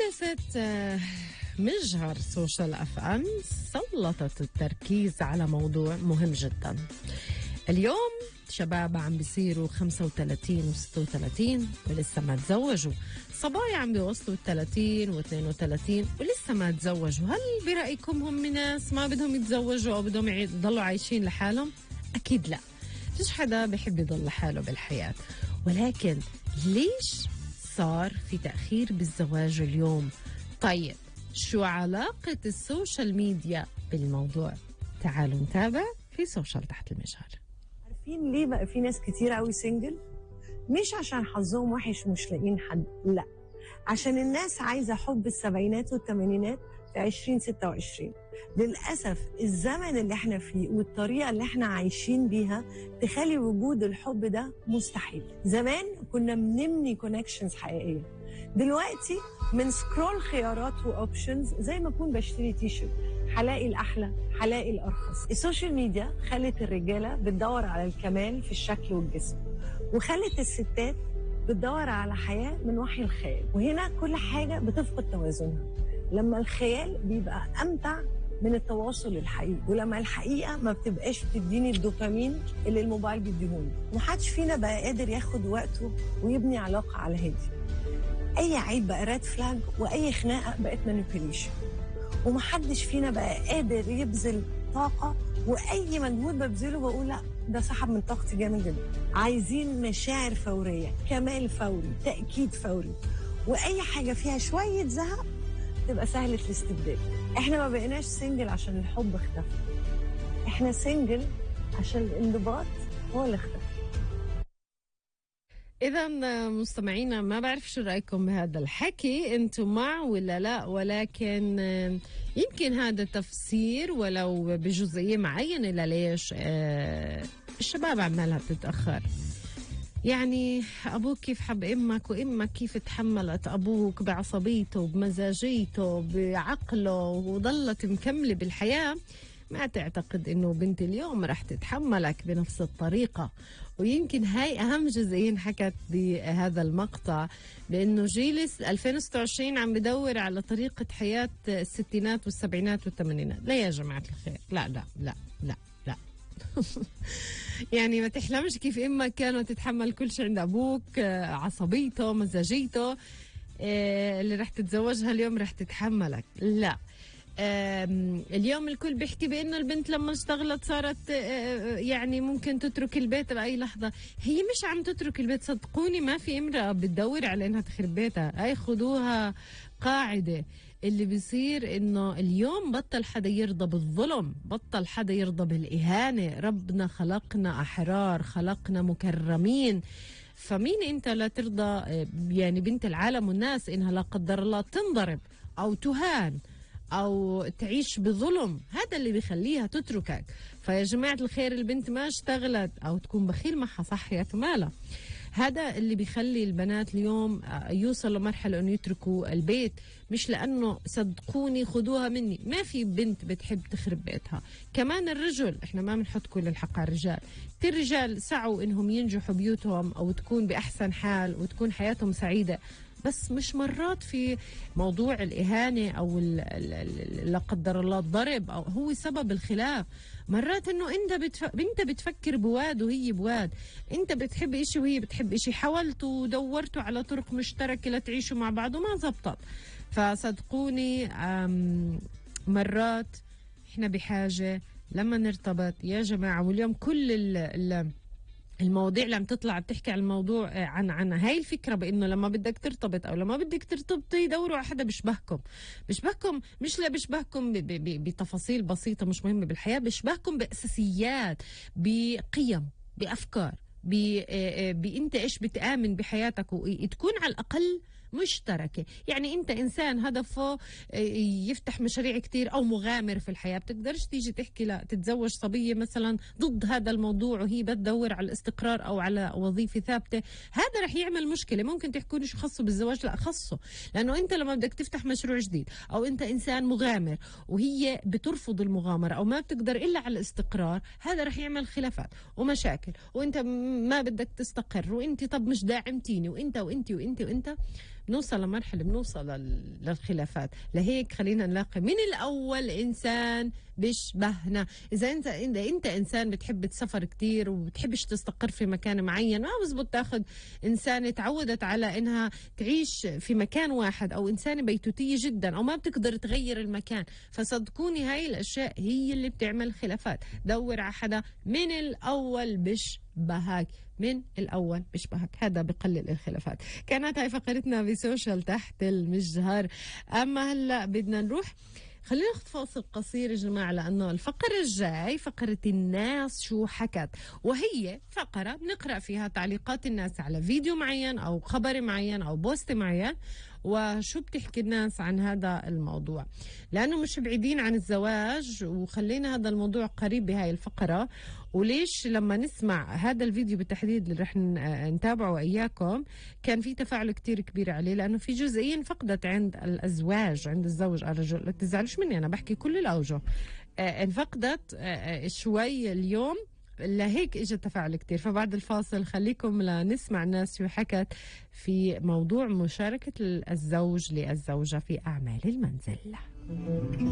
مهندسة مجهر سوشيال اف ام سلطت التركيز على موضوع مهم جدا. اليوم شباب عم بيصيروا 35 و36 ولسه ما تزوجوا، صبايا عم بيوصلوا 30 و32 ولسه ما تزوجوا. هل برأيكم هم ناس ما بدهم يتزوجوا أو بدهم يضلوا عايشين لحالهم؟ أكيد لا، فيش حدا بيحب يضل لحاله بالحياة. ولكن ليش صار في تأخير بالزواج اليوم؟ طيب شو علاقة السوشيال ميديا بالموضوع؟ تعالوا نتابع في سوشيال تحت المجهر. عارفين ليه بقى في ناس كتير قوي سنجل؟ مش عشان حظهم وحش ومش لاقيين حد، لا، عشان الناس عايزه حب السبعينات والثمانينات في 2026. للاسف الزمن اللي احنا فيه والطريقه اللي احنا عايشين بيها تخلي وجود الحب ده مستحيل. زمان كنا بنبني كونكشنز حقيقيه، دلوقتي من سكرول خيارات واوبشنز زي ما اكون بشتري تي شيرت، هلاقي الاحلى هلاقي الارخص. السوشيال ميديا خلت الرجاله بتدور على الكمال في الشكل والجسم، وخلت الستات بتدور على حياه من وحي الخيال، وهنا كل حاجه بتفقد توازنها لما الخيال بيبقى امتع من التواصل الحقيقي، ولما الحقيقه ما بتبقاش بتديني الدوبامين اللي الموبايل بيديهوني. محدش فينا بقى قادر ياخد وقته ويبني علاقه على هادي. اي عيب بقى ريد فلاج، واي خناقه بقت مانيبيوليشن، ومحدش فينا بقى قادر يبذل طاقه، واي مجهود ببذله بقول لا ده سحب من طاقتي جامد جدا. عايزين مشاعر فوريه، كمال فوري، تاكيد فوري، واي حاجه فيها شويه زهق تبقى سهله الاستبدال. احنا ما بقيناش سنجل عشان الحب اختفى، احنا سنجل عشان الانضباط هو اللي اختفى. إذا مستمعينا، ما بعرف شو رأيكم بهذا الحكي، أنتم مع ولا لا؟ ولكن يمكن هذا تفسير ولو بجزئية معينة لليش الشباب عمالها بتتأخر. يعني أبوك كيف حب أمك، وأمك كيف تحملت أبوك بعصبيته بمزاجيته بعقله وظلت مكملة بالحياة. ما تعتقد إنه بنت اليوم رح تتحملك بنفس الطريقة. ويمكن هاي أهم جزئية انحكت بهذا المقطع، لأنه جيل 2026 عم بدور على طريقة حياة الستينات والسبعينات والثمانينات. لا يا جماعة الخير، لا لا لا لا لا يعني ما تحلمش كيف إمك كانت تتحمل كل شيء عند أبوك، عصبيته مزاجيته، اللي رح تتزوجها اليوم رح تتحملك. لا، اليوم الكل بيحكي بأنه البنت لما اشتغلت صارت يعني ممكن تترك البيت بأي لحظة. هي مش عم تترك البيت، صدقوني ما في امرأة بتدور على انها تخرب بيتها. هاي خدوها قاعدة. اللي بيصير انه اليوم بطل حدا يرضى بالظلم، بطل حدا يرضى بالإهانة. ربنا خلقنا أحرار، خلقنا مكرمين. فمين انت لا ترضى يعني بنت العالم والناس انها لا قدر الله تنضرب او تهان أو تعيش بظلم؟ هذا اللي بيخليها تتركك. فيا جماعة الخير، البنت ما اشتغلت أو تكون بخيل معها صح يا كمالة، هذا اللي بيخلي البنات اليوم يوصلوا لمرحلة أنه يتركوا البيت. مش لأنه صدقوني خدوها مني، ما في بنت بتحب تخرب بيتها. كمان الرجل، احنا ما بنحط كل الحق على الرجال. كتير رجال سعوا انهم ينجحوا بيوتهم او تكون بأحسن حال وتكون حياتهم سعيدة، بس مش مرات في موضوع الإهانة أو لا قدر الله الضرب أو هو سبب الخلاف. مرات إنه أنت بتفكر بواد وهي بواد، أنت بتحب إشي وهي بتحب إشي، حاولتوا ودورتوا على طرق مشتركة لتعيشوا مع بعض وما زبطت. فصدقوني مرات إحنا بحاجة لما نرتبط يا جماعة. واليوم كل المواضيع اللي عم تطلع بتحكي عن الموضوع عن هاي الفكرة، بأنه لما بدك ترتبط أو لما بدك ترتبطي دوروا على حدا بيشبهكم. مش لا بيشبهكم بتفاصيل بسيطة مش مهمة بالحياة، بيشبهكم بأساسيات، بقيم، بأفكار، بأنت إيش بتآمن بحياتك، وتكون على الأقل مشتركة. يعني انت انسان هدفه يفتح مشاريع كتير او مغامر في الحياة، بتقدرش تيجي تحكي لا تتزوج صبية مثلا ضد هذا الموضوع وهي بتدور على الاستقرار او على وظيفة ثابتة. هذا رح يعمل مشكلة. ممكن تحكون شو خصه بالزواج؟ لا خصه، لانه انت لما بدك تفتح مشروع جديد او انت انسان مغامر وهي بترفض المغامرة او ما بتقدر الا على الاستقرار، هذا رح يعمل خلافات ومشاكل، وانت ما بدك تستقر، وانت طب مش داعمتيني، وانت وانت وانت وانت. بنوصل لمرحلة بنوصل للخلافات. لهيك خلينا نلاقي من الأول إنسان بيشبهنا. إذا أنت إنسان بتحب تسافر كتير وبتحبش تستقر في مكان معين، ما بزبط تاخد إنسانة تعودت على إنها تعيش في مكان واحد، أو إنسانة بيتوتية جدا، أو ما بتقدر تغير المكان. فصدقوني هاي الأشياء هي اللي بتعمل خلافات. دور على حدا من الأول بيشبهك، من الأول بيشبهك، هذا بقلل الخلافات. كانت هاي فقرتنا بسوشيال تحت المجهر. أما هلأ بدنا نروح، خلينا ناخذ فاصل قصير يا جماعة، لأنه الفقرة الجاي فقرة الناس شو حكت، وهي فقرة بنقرأ فيها تعليقات الناس على فيديو معين أو خبر معين أو بوست معين، وشو بتحكي الناس عن هذا الموضوع، لأنه مش بعيدين عن الزواج، وخلينا هذا الموضوع قريب بهاي الفقرة. وليش لما نسمع هذا الفيديو بالتحديد اللي رح نتابعه إياكم كان في تفاعل كتير كبير عليه، لأنه في جزئية انفقدت عند الأزواج، عند الزوج الرجل. لا تزعلوش مني، أنا بحكي كل الأوجه. انفقدت شوي اليوم، لهيك اجى تفاعل كتير. فبعد الفاصل خليكم لنسمع الناس شو حكت في موضوع مشاركة الزوج للزوجة في أعمال المنزل.